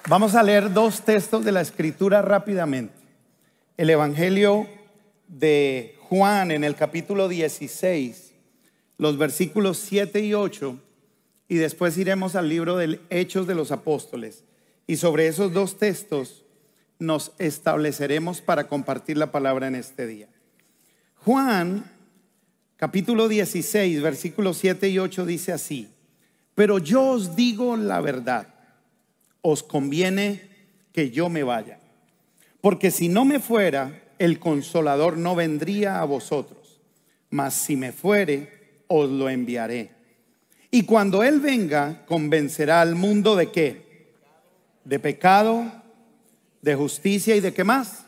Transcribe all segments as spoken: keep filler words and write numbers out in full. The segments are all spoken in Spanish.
Vamos a leer dos textos de la Escritura rápidamente. El Evangelio de Juan en el capítulo dieciséis, los versículos siete y ocho, y después iremos al libro de Hechos de los Apóstoles. Y sobre esos dos textos nos estableceremos para compartir la palabra en este día. Juan, capítulo dieciséis, versículos siete y ocho dice así: pero yo os digo la verdad, os conviene que yo me vaya, porque si no me fuera, el Consolador no vendría a vosotros, mas si me fuere, os lo enviaré. Y cuando Él venga, convencerá al mundo de qué, de pecado, de justicia y de qué más.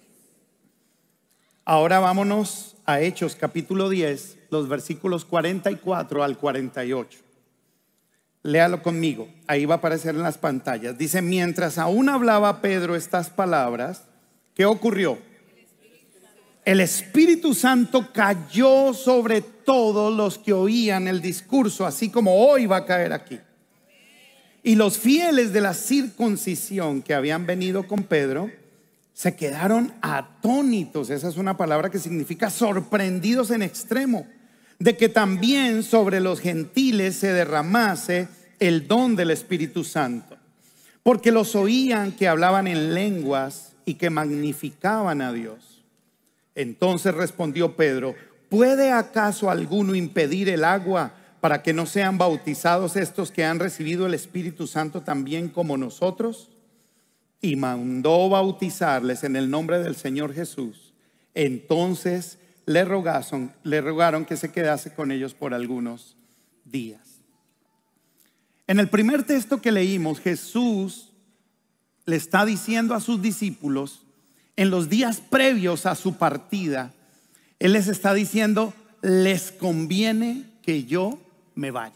Ahora vámonos a Hechos capítulo diez, los versículos cuarenta y cuatro al cuarenta y ocho. Léalo conmigo, ahí va a aparecer en las pantallas. Dice: mientras aún hablaba Pedro estas palabras, ¿qué ocurrió? El Espíritu Santo cayó sobre todos los que oían el discurso, así como hoy va a caer aquí. Y los fieles de la circuncisión que habían venido con Pedro se quedaron atónitos. Esa es una palabra que significa sorprendidos en extremo, de que también sobre los gentiles se derramase el don del Espíritu Santo, porque los oían que hablaban en lenguas y que magnificaban a Dios. Entonces respondió Pedro: ¿puede acaso alguno impedir el agua para que no sean bautizados estos que han recibido el Espíritu Santo también como nosotros? Y mandó bautizarles en el nombre del Señor Jesús. Entonces le rogaron, le rogaron que se quedase con ellos por algunos días. En el primer texto que leímos, Jesús le está diciendo a sus discípulos, en los días previos a su partida, Él les está diciendo: les conviene que yo me vaya.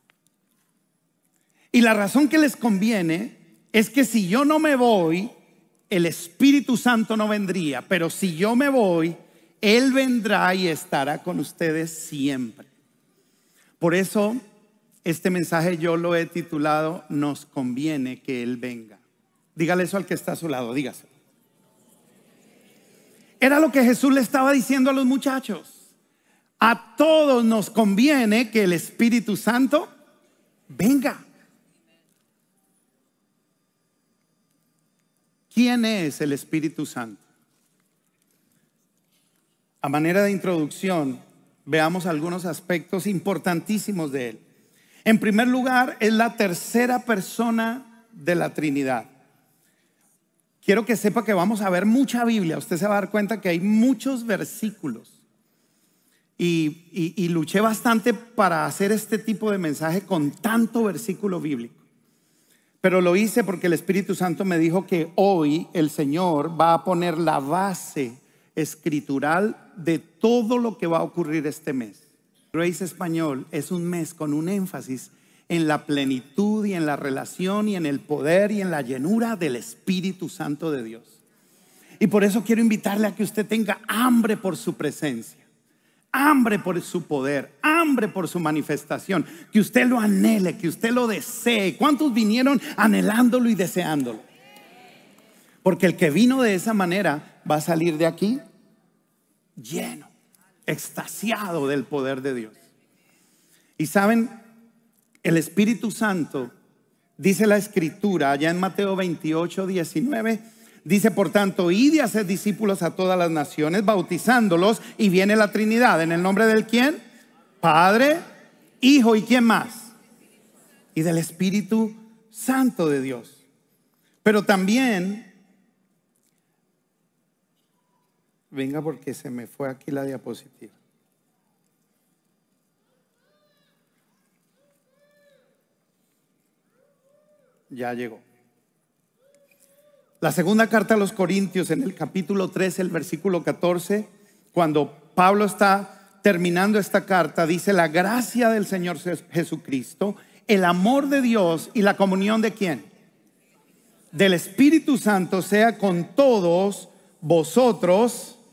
Y la razón que les conviene es que si yo no me voy, el Espíritu Santo no vendría, pero si yo me voy, Él vendrá y estará con ustedes siempre. Por eso este mensaje yo lo he titulado: nos conviene que Él venga. Dígale eso al que está a su lado, dígaselo. Era lo que Jesús le estaba diciendo a los muchachos. A todos nos conviene que el Espíritu Santo venga. ¿Quién es el Espíritu Santo? A manera de introducción, veamos algunos aspectos importantísimos de Él. En primer lugar, es la tercera persona de la Trinidad. Quiero que sepa que vamos a ver mucha Biblia. Usted se va a dar cuenta que hay muchos versículos. Y, y, y luché bastante para hacer este tipo de mensaje con tanto versículo bíblico. Pero lo hice porque el Espíritu Santo me dijo que hoy el Señor va a poner la base escritural de todo lo que va a ocurrir este mes. Grace Español es un mes con un énfasis en la plenitud y en la relación y en el poder y en la llenura del Espíritu Santo de Dios. Y por eso quiero invitarle a que usted tenga hambre por su presencia, hambre por su poder, hambre por su manifestación, que usted lo anhele, que usted lo desee. ¿Cuántos vinieron anhelándolo y deseándolo? Porque el que vino de esa manera va a salir de aquí lleno, extasiado del poder de Dios. Y saben, el Espíritu Santo, dice la Escritura allá en Mateo veintiocho, diecinueve, dice: por tanto, id y haced discípulos a todas las naciones, bautizándolos. Y viene la Trinidad, ¿en el nombre del quién? Padre, Hijo y ¿quién más? Y del Espíritu Santo de Dios. Pero también, venga porque se me fue aquí la diapositiva. Ya llegó. La segunda carta a los Corintios, en el capítulo trece, el versículo catorce, cuando Pablo está terminando esta carta, dice: la gracia del Señor Jesucristo, el amor de Dios y la comunión de ¿quién? Del Espíritu Santo sea con todos vosotros.